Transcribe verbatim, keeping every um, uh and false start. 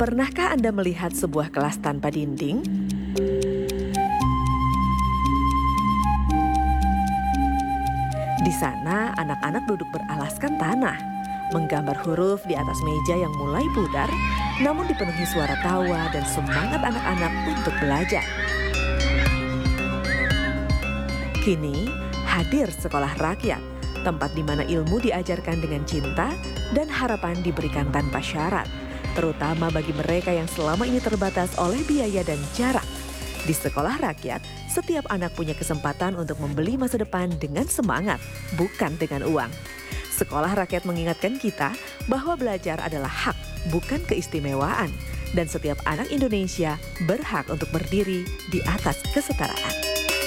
Pernahkah Anda melihat sebuah kelas tanpa dinding? Di sana, anak-anak duduk beralaskan tanah, menggambar huruf di atas meja yang mulai pudar, namun dipenuhi suara tawa dan semangat anak-anak untuk belajar. Kini, hadir sekolah rakyat, tempat di mana ilmu diajarkan dengan cinta dan harapan diberikan tanpa syarat, terutama bagi mereka yang selama ini terbatas oleh biaya dan jarak. Di sekolah rakyat, setiap anak punya kesempatan untuk membeli masa depan dengan semangat, bukan dengan uang. Sekolah rakyat mengingatkan kita bahwa belajar adalah hak, bukan keistimewaan. Dan setiap anak Indonesia berhak untuk berdiri di atas kesetaraan.